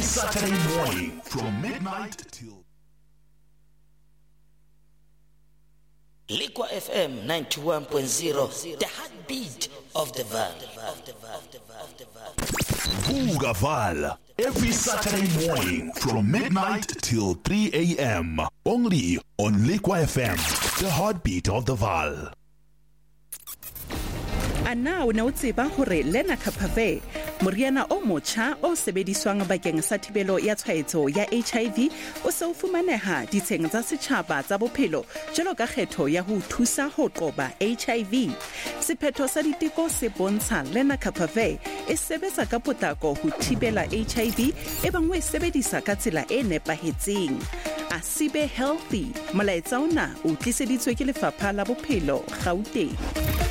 Saturday morning from midnight till Liqua FM 91.0, the heartbeat of the Vaal. Vuka Vaal every Saturday morning from midnight till 3 a.m. Only on Liqua FM, the heartbeat of the Vaal. Ana o ne o tseba hore lenacapavir moriana o motjha o sebediswang bakeng sa thibelo ya tshwaetso ya HIV o se o fumaneha ditsheng tsa setjhaba tsa bophelo jalo ka kgetho ya ho thusa ho qoba HIV. Sephetho sa diteko se bontsha lenacapavir e sebetsa ka potlako ho thibela HIV e bang o e sebedisa ka tsela e nepahetseng. Asibe Healthy molaetsa ona o tliseditswe ke Lefapha la Bophelo Gauteng.